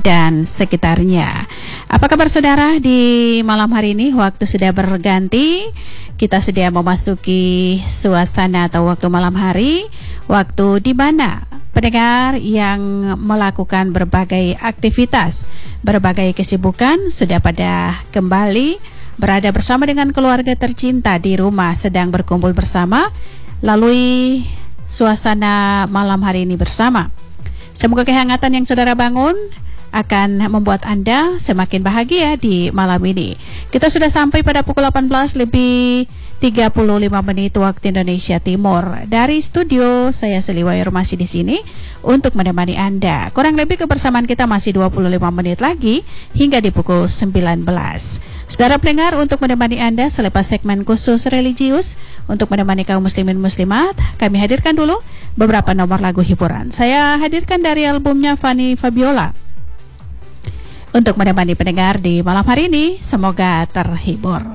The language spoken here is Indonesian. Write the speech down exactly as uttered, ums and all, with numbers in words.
dan sekitarnya. Apa kabar saudara di malam hari ini? Waktu sudah berganti, kita sudah memasuki suasana atau waktu malam hari, waktu di mana pendengar yang melakukan berbagai aktivitas, berbagai kesibukan sudah pada kembali berada bersama dengan keluarga tercinta di rumah, sedang berkumpul bersama lalui suasana malam hari ini bersama. Semoga kehangatan yang saudara bangun akan membuat Anda semakin bahagia di malam ini. Kita sudah sampai pada pukul delapan belas lebih tiga puluh lima menit waktu Indonesia Timur. Dari studio, saya Seliwayer masih di sini untuk menemani Anda. Kurang lebih kebersamaan kita masih dua puluh lima menit lagi hingga di pukul sembilan belas. Saudara pendengar, untuk menemani Anda selepas segmen khusus religius untuk menemani kaum muslimin muslimat, kami hadirkan dulu beberapa nomor lagu hiburan. Saya hadirkan dari albumnya Fanny Fabiola. Untuk menemani pendengar di malam hari ini, semoga terhibur.